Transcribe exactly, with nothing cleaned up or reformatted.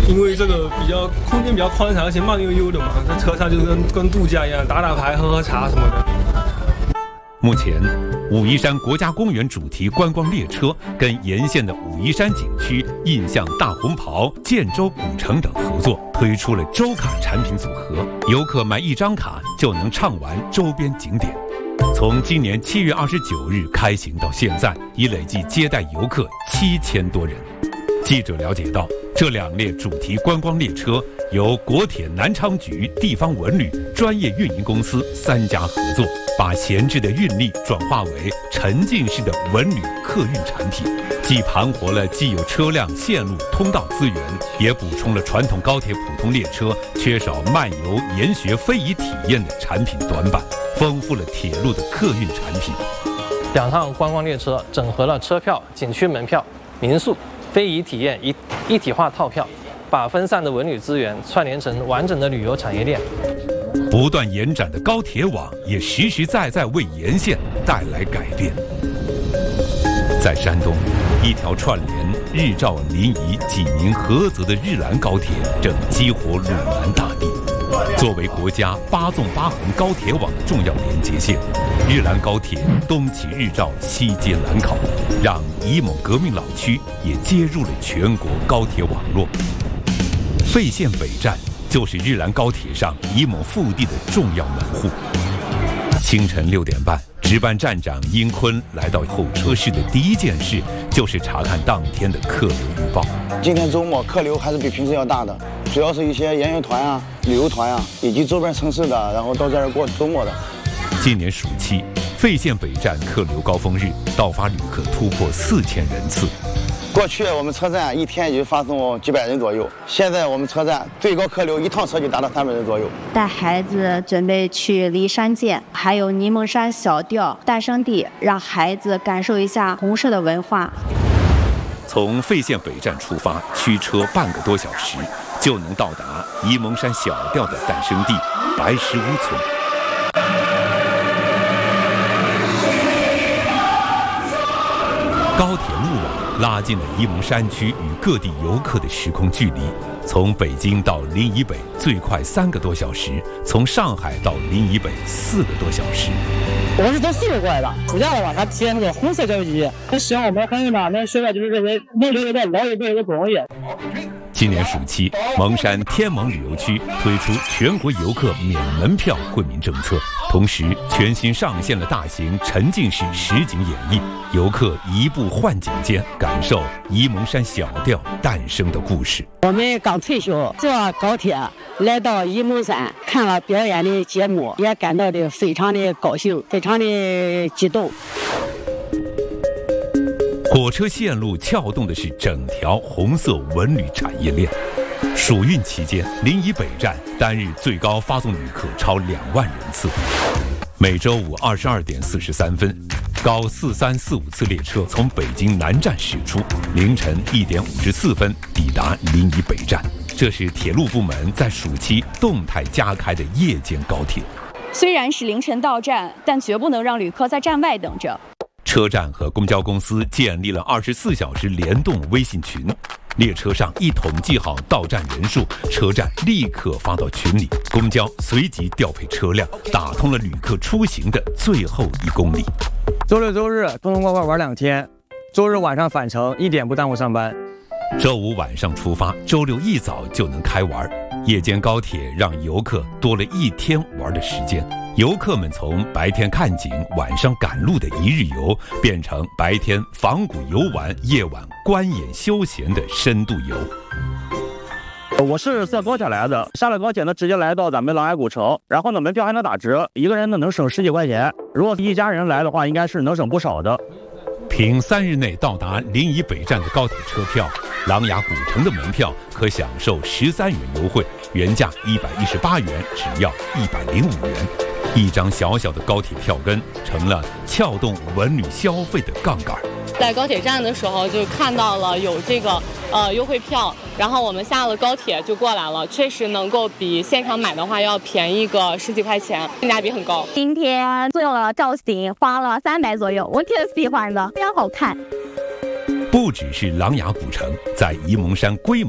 因为这个比较空间比较宽敞，而且慢悠悠的嘛，在车上就跟跟度假一样，打打牌、喝喝茶什么的。 目前，武夷山国家公园主题观光列车跟沿线的武夷山景区、印象大红袍、建州古城等合作，推出了周卡产品组合，游客买一张卡就能畅玩周边景点。从今年七月二十九日开行到现在，已累计接待游客七千多人。记者了解到，这两列主题观光列车由国铁南昌局、地方文旅、专业运营公司三家合作，把闲置的运力转化为沉浸式的文旅客运产品，既盘活了既有车辆线路通道资源，也补充了传统高铁普通列车缺少漫游研学非遗体验的产品短板，丰富了铁路的客运产品。 两趟观光列车整合了车票、景区门票、民宿、非遗体验一一体化套票，把分散的文旅资源串联成完整的旅游产业链。 不断延展的高铁网也实实在在为沿线带来改变。在山东，一条串联日照、临沂、济宁、菏泽的日兰高铁正激活鲁南大地。作为国家八纵八横高铁网的重要连接线，日兰高铁东起日照，西接兰考，让沂蒙革命老区也接入了全国高铁网络。费县北站就是日兰高铁上沂蒙腹地的重要门户。清晨六点半，值班站长殷坤来到候车室的第一件事就是查看当天的客流预报。 今天周末客流还是比平时要大的，主要是一些研学团啊、旅游团啊，以及周边城市的，然后到这儿过周末的。 今年暑期，费县北站客流高峰日到发旅客突破四千人次。 过去我们车站一天也就发送几百人左右，现在我们车站最高客流一趟车就达到三百人左右。 带孩子准备去骊山涧，还有沂蒙山小调诞生地，让孩子感受一下红色的文化。 从费县北站出发，驱车半个多小时就能到达沂蒙山小调的诞生地白石屋村。高铁路网拉近了沂蒙山区与各地游客的时空距离。从北京到临沂北最快三个多小时，从上海到临沂北四个多小时。 我是从西北过来的，暑假的话，它体验那个红色教育机，希望我们孩子们能学的就是认为能留在老一辈的不容易。 今年暑期，蒙山天蒙旅游区推出全国游客免门票惠民政策，同时全新上线了大型沉浸式实景演绎，游客移步幻景间，感受沂蒙山小调诞生的故事。 我们刚退休，坐高铁来到沂蒙山，看了表演的节目，也感到的非常的高兴，非常的激动。 火车线路撬动的是整条红色文旅产业链。暑运期间，临沂北站单日最高发送旅客超两万人次。每周五二十二点四十三分，高四三四五次列车从北京南站驶出，凌晨一点五十四分抵达临沂北站。这是铁路部门在暑期动态加开的夜间高铁。 虽然是凌晨到站，但绝不能让旅客在站外等着。 车站和公交公司建立了二十四小时联动微信群，列车上一统计好到站人数，车站立刻发到群里，公交随即调配车辆，打通了旅客出行的最后一公里。 周六周日通通快快玩两天，周日晚上返程，一点不耽误上班。 周五晚上出发，周六一早就能开玩。夜间高铁让游客多了一天玩的时间。游客们从白天看景、晚上赶路的一日游，变成白天仿古游玩、夜晚观演休闲的深度游。 我是坐高铁来的，下了高铁呢，直接来到咱们琅琊古城，然后呢，门票还能打折，一个人呢能省十几块钱。如果一家人来的话，应该是能省不少的。 凭三日内到达临沂北站的高铁车票，琅琊古城的门票可享受十三元优惠，原价一百一十八元，只要一百零五元。一张小小的高铁票根成了撬动文旅消费的杠杆。 在高铁站的时候就看到了有这个呃优惠票，然后我们下了高铁就过来了，确实能够比现场买的话要便宜个十几块钱，性价比很高。 今天做了造型，花了三百左右，我挺喜欢的，非常好看。 不只是琅琊古城，在沂蒙山规模